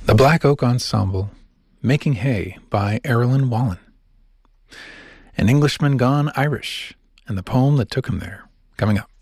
The Black Oak Ensemble, Making Hay by Erilyn Wallen. An Englishman Gone Irish, and the poem that took him there, coming up.